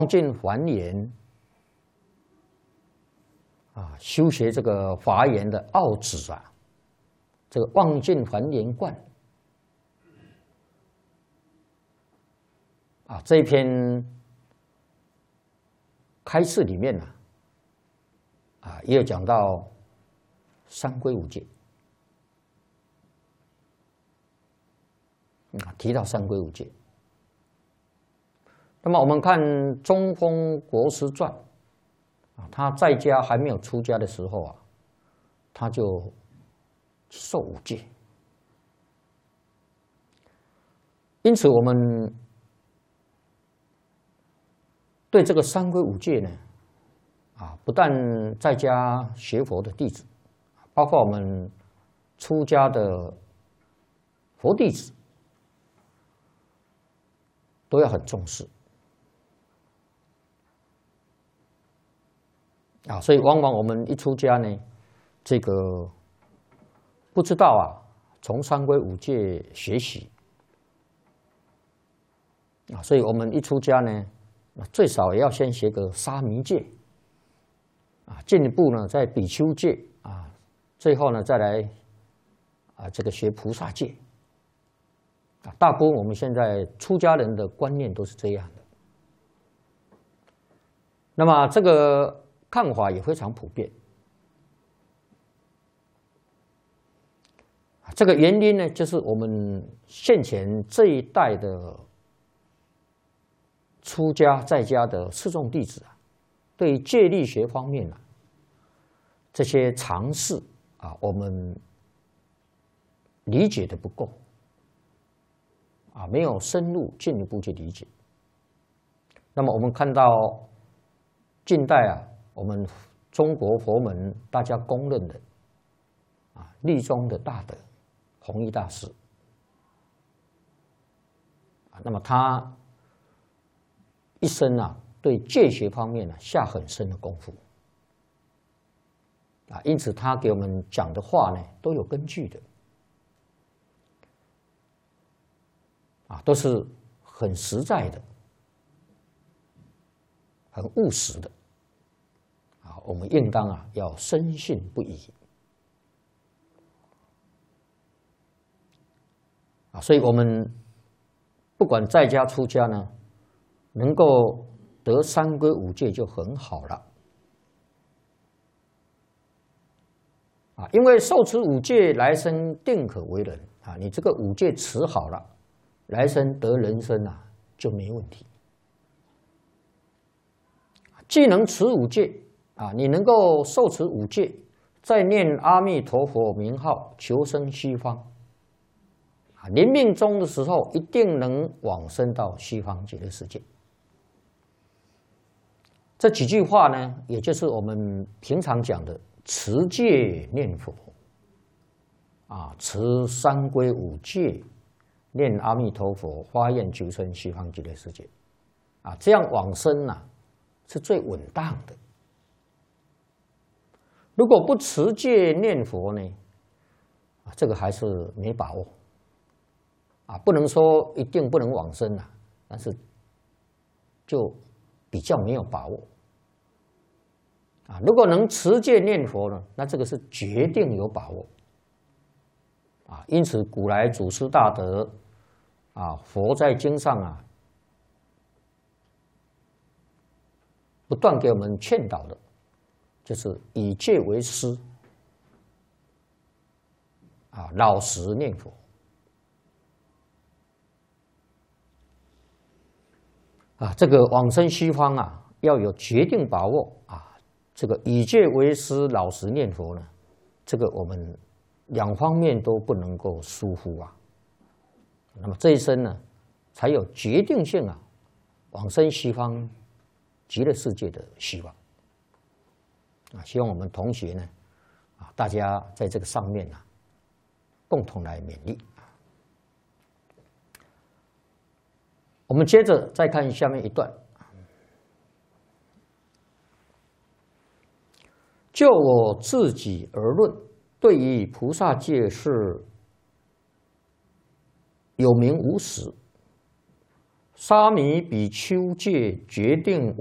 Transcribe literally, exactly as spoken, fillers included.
尽还原啊，修学这个华严的奥旨啊，这个望尽还原观啊，这一篇开示里面呢、啊，啊，也有讲到三归五戒啊，提到三归五戒。那么我们看《中峰国师传》啊，他在家还没有出家的时候啊，他就受五戒。因此，我们对这个三归五戒呢，啊，不但在家学佛的弟子，包括我们出家的佛弟子，都要很重视。啊，所以往往我们一出家呢，这个不知道啊，从三归五戒学习啊，所以我们一出家呢，最少也要先学个沙弥戒啊，进一步呢在比丘戒啊，最后呢再来啊这个学菩萨戒啊，大部分我们现在出家人的观念都是这样的。那么这个看法也非常普遍。这个原因呢，就是我们现前这一代的出家在家的四众弟子啊，对戒律学方面啊，这些常识啊，我们理解的不够啊，没有深入进一步去理解。那么我们看到近代啊，我们中国佛门大家公认的啊，律宗的大德弘一大师啊，那么他一生啊，对戒学方面呢、啊、下很深的功夫啊，因此他给我们讲的话呢，都有根据的啊，都是很实在的、很务实的。我们应当啊要深信不疑啊，所以我们不管在家出家呢，能够得三归五戒就很好了啊，因为受持五戒，来生定可为人啊。你这个五戒持好了，来生得人生啊就没问题。既能持五戒。啊，你能够受持五戒，再念阿弥陀佛名号，求生西方。啊，临命终的时候，一定能往生到西方极乐世界。这几句话呢，也就是我们平常讲的持戒念佛，啊，持三归五戒，念阿弥陀佛，发愿求生西方极乐世界。啊，这样往生啊，是最稳当的。如果不持戒念佛呢，啊，这个还是没把握，啊，不能说一定不能往生啊，但是就比较没有把握，啊，如果能持戒念佛呢，那这个是决定有把握，啊，因此古来祖师大德，啊，佛在经上啊，不断给我们劝导的。就是以戒为师，啊，老实念佛，啊，这个往生西方啊，要有决定把握啊。这个以戒为师，老实念佛呢，这个我们两方面都不能够疏忽啊。那么这一生呢，才有决定性啊，往生西方极乐世界的希望。啊，希望我们同学呢，啊，大家在这个上面呢、啊，共同来勉励。我们接着再看下面一段。就我自己而论，对于菩萨戒是有名无实， 沙弥比丘戒决定